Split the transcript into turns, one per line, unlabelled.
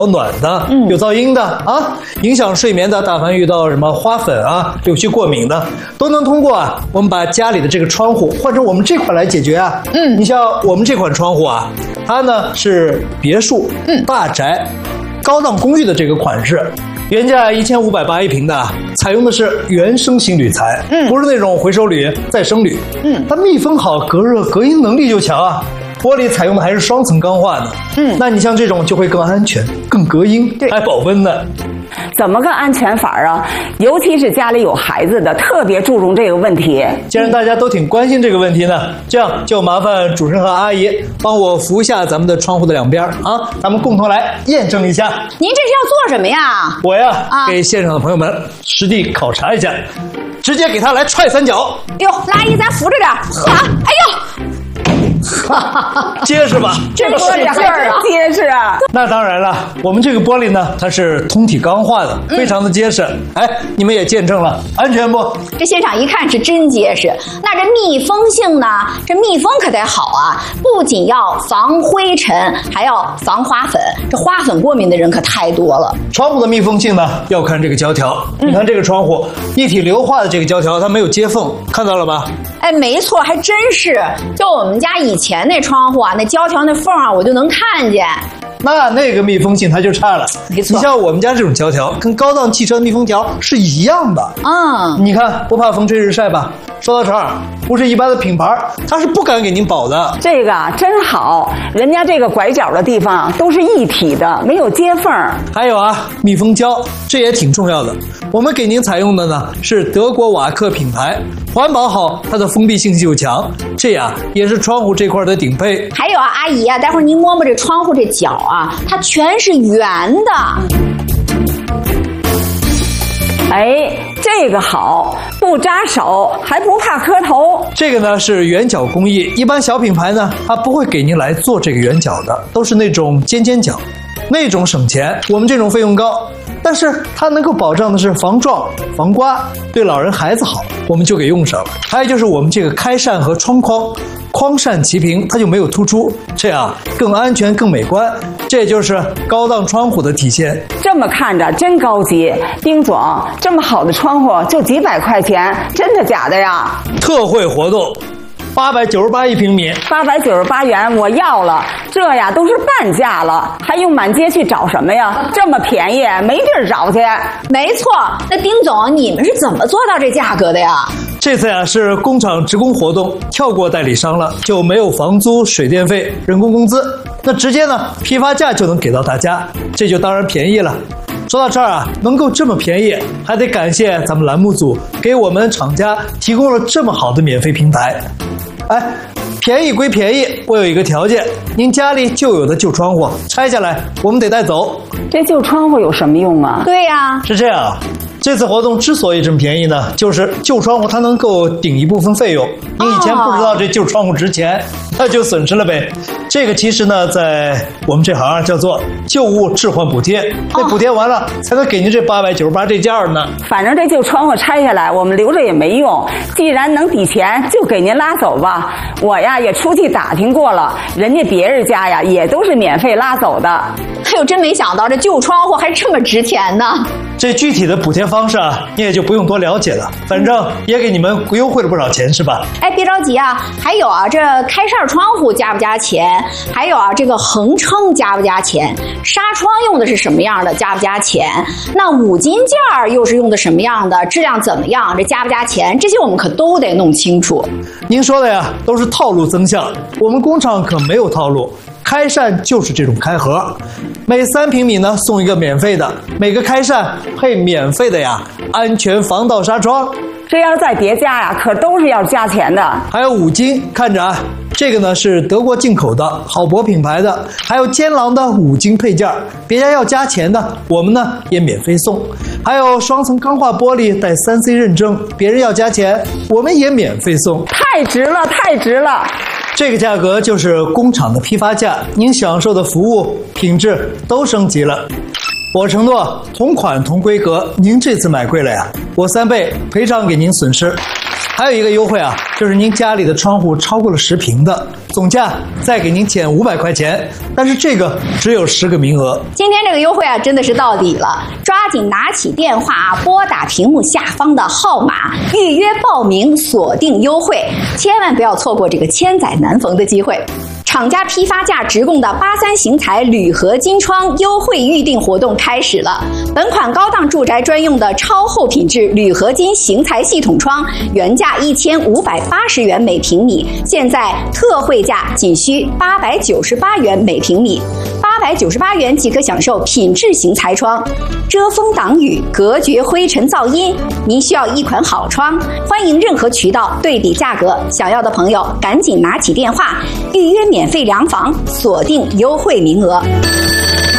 暖的，有噪音的啊，影响睡眠的，大凡遇到什么花粉啊、柳絮过敏的，都能通过我们把家里的这个窗户换成我们这款来解决啊。你像我们这款窗户啊，它呢是别墅、大宅、高档公寓的这个款式。原价1580一平的，采用的是原生型铝材，不是那种回收铝、再生铝。它密封好，隔热隔音能力就强啊。玻璃采用的还是双层钢化的，那你像这种就会更安全、更隔音，还保温呢。
怎么个安全法啊？尤其是家里有孩子的，特别注重这个问题。
既然大家都挺关心这个问题呢，这样就麻烦主任和阿姨帮我扶一下咱们的窗户的两边啊，咱们共同来验证一下。
您这是要做什么呀？
我呀，给现场的朋友们实地考察一下，直接给他来踹3脚。
哟，阿姨，咱扶着点。啊，哎呦！
结实吧？
这个使劲儿啊，结实啊！
那当然了，我们这个玻璃呢，它是通体钢化的，非常的结实。哎，你们也见证了，安全不？
这现场一看是真结实。那这密封性呢？这密封可得好啊！不仅要防灰尘，还要防花粉。这花粉过敏的人可太多了。
窗户的密封性呢，要看这个胶条。你看这个窗户，一体硫化的这个胶条，它没有接缝，看到了吧？
哎，没错，还真是。就我们家以前那窗户啊，那胶条那缝啊，我就能看见。
那个密封性它就差了。
没错，
你像我们家这种胶条，跟高档汽车密封条是一样的。你看不怕风吹日晒吧？说到这儿，不是一般的品牌，它是不敢给您保的。
这个真好，人家这个拐角的地方都是一体的，没有接缝。
还有密封胶，这也挺重要的。我们给您采用的呢是德国瓦克品牌，环保好，它的封闭性就强，这样也是窗户这块的顶配。
还有阿姨待会儿您摸摸这窗户这角它全是圆的。
哎，这个好，不扎手，还不怕磕头。
这个呢是圆角工艺，一般小品牌呢它不会给您来做这个圆角的，都是那种尖角，那种省钱，我们这种费用高。但是它能够保障的是防撞、防刮，对老人孩子好，我们就给用上了。还有就是我们这个开扇和窗框，框扇齐平，它就没有突出，这样更安全、更美观。这也就是高档窗户的体现。
这么看着真高级，丁总，这么好的窗户就几百块钱，真的假的呀？
特惠活动。898一平米
，898元我要了，这呀都是半价了，还用满街去找什么呀？这么便宜，没地儿找去。
没错，那丁总，你们是怎么做到这价格的呀？
这次是工厂职工活动，跳过代理商了，就没有房租、水电费、人工工资，那直接呢批发价就能给到大家，这就当然便宜了。说到这儿能够这么便宜，还得感谢咱们栏目组给我们厂家提供了这么好的免费平台。哎，便宜归便宜，我有一个条件，您家里旧有的旧窗户拆下来，我们得带走。
这旧窗户有什么用啊？
对呀，
是这样。这次活动之所以这么便宜呢，就是旧窗户它能够顶一部分费用。你以前不知道这旧窗户值钱，那就损失了呗。这个其实呢，在我们这行叫做旧物置换补贴，这补贴完了才能给您这898这价呢。
反正这旧窗户拆下来，我们留着也没用。既然能抵钱，就给您拉走吧。我呀也出去打听过了，人家别人家呀也都是免费拉走的。
哎呦，真没想到这旧窗户还这么值钱呢。
这具体的补贴方式你也就不用多了解了，反正也给你们优惠了不少钱，是吧？
哎，别着急还有这开扇窗户加不加钱？还有这个横撑加不加钱？纱窗用的是什么样的？加不加钱？那五金件又是用的什么样的？质量怎么样？这加不加钱？这些我们可都得弄清楚。
您说的呀，都是套路增项，我们工厂可没有套路。开扇就是这种开盒，每3平米呢送一个免费的，每个开扇配免费的安全防盗纱窗。
这要在别家可都是要加钱的。
还有五金，看着这个呢是德国进口的好博品牌的，还有坚狼的五金配件，别家要加钱的，我们呢也免费送。还有双层钢化玻璃带3C 认证，别人要加钱，我们也免费送。
太值了，太值了！
这个价格就是工厂的批发价，您享受的服务品质都升级了。我承诺同款同规格，您这次买贵了我3倍赔偿给您损失。 还有一个优惠啊，就是您家里的窗户超过了10平的，总价再给您减500块钱，但是这个只有10个名额。
今天这个优惠啊，真的是到底了，抓紧拿起电话拨打屏幕下方的号码，预约报名，锁定优惠，千万不要错过这个千载难逢的机会。厂家批发价直供的83型材铝合金窗优惠预订活动开始了。本款高档住宅专用的超厚品质铝合金型材系统窗，原价1580元每平米，现在特惠价仅需898元每平米。898元即可享受品质型材窗，遮风挡雨，隔绝灰尘噪音。您需要一款好窗，欢迎任何渠道对比价格。想要的朋友赶紧拿起电话预约免费量房，锁定优惠名额。